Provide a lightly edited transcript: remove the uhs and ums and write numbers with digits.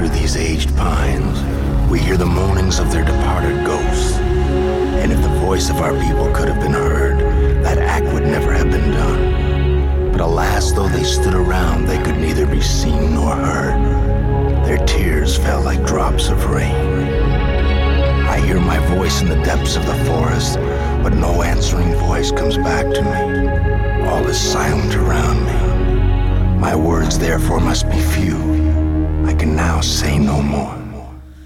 through these aged pines, we hear the moanings of their departed ghosts. And if the voice of our people could have been heard, that act would never have been done. But alas, though they stood around, they could neither be seen nor heard. Their tears fell like drops of rain. I hear my voice in the depths of the forest, but no answering voice comes back to me. All is silent around me. My words therefore must be few. I can now say no more.